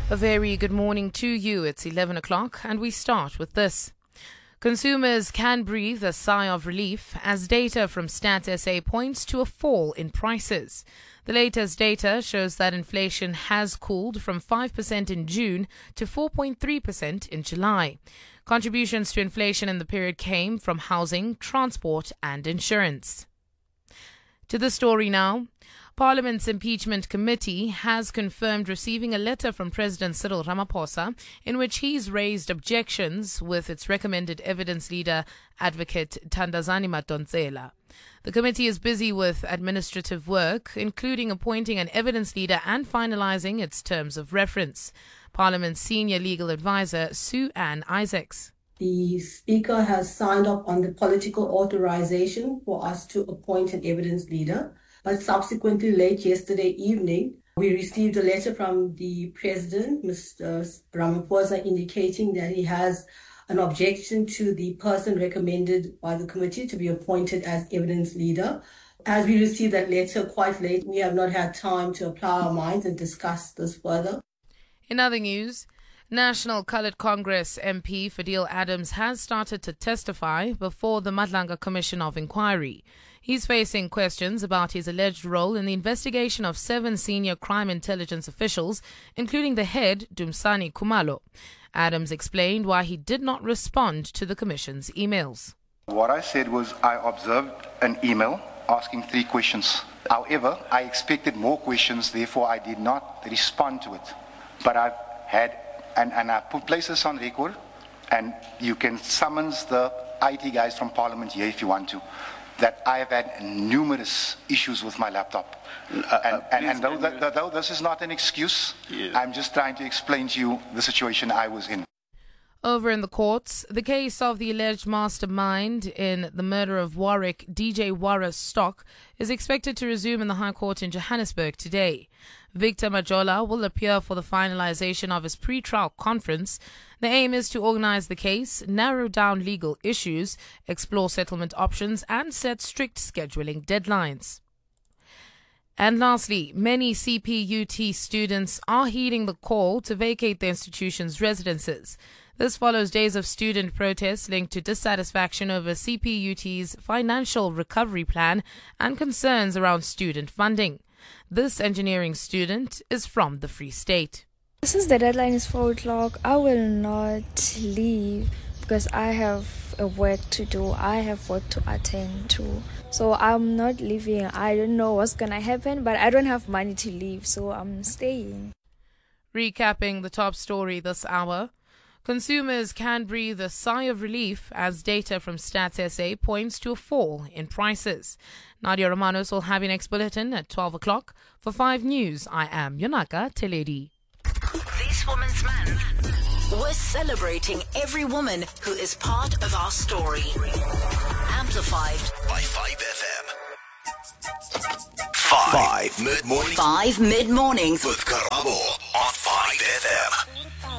A very good morning to you. It's 11 o'clock and we start with this. Consumers can breathe a sigh of relief as data from Stats SA points to a fall in prices. The latest data shows that inflation has cooled from 5% in June to 4.3% in July. Contributions to inflation in the period came from housing, transport and insurance. To the story now. Parliament's Impeachment Committee has confirmed receiving a letter from President Cyril Ramaphosa in which he's raised objections with its recommended evidence leader, Advocate Thandazani Madonsela. The committee is busy with administrative work, including appointing an evidence leader and finalizing its terms of reference. Parliament's senior legal advisor, Sue Ann Isaacs. The Speaker has signed up on the political authorization for us to appoint an evidence leader. But subsequently, late yesterday evening, we received a letter from the President, Mr. Ramaphosa, indicating that he has an objection to the person recommended by the committee to be appointed as evidence leader. As we received that letter quite late, we have not had time to apply our minds and discuss this further. In other news, National Coloured Congress MP Fadil Adams has started to testify before the Madlanga Commission of Inquiry. He's facing questions about his alleged role in the investigation of 7 senior crime intelligence officials, including the head, Dumsani Khumalo. Adams explained why he did not respond to the Commission's emails. What I said was I observed an email asking 3 questions. However, I expected more questions, therefore I did not respond to it. But I've had, and I put places on record, and you can summons the IT guys from Parliament here if you want to, that I have had numerous issues with my laptop. And though this is not an excuse, I'm just trying to explain to you the situation I was in. Over in the courts, the case of the alleged mastermind in the murder of Warwick, DJ Warra Stock, is expected to resume in the High Court in Johannesburg today. Victor Majola will appear for the finalization of his pre-trial conference. The aim is to organize the case, narrow down legal issues, explore settlement options, and set strict scheduling deadlines. And lastly, many CPUT students are heeding the call to vacate their institution's residences. This follows days of student protests linked to dissatisfaction over CPUT's financial recovery plan and concerns around student funding. This engineering student is from the Free State. Since the deadline is 4 o'clock, I will not leave because I have a work to do. I have work to attend to. So I'm not leaving. I don't know what's going to happen, but I don't have money to leave, so I'm staying. Recapping the top story this hour. Consumers can breathe a sigh of relief as data from Stats SA points to a fall in prices. Nadia Romanos will have your next bulletin at 12 o'clock. For 5 News, I am Yonaka Teledi. This Women's Month, we're celebrating every woman who is part of our story. Amplified by 5FM. 5 mid-mornings. 5 mid-mornings with Karabo.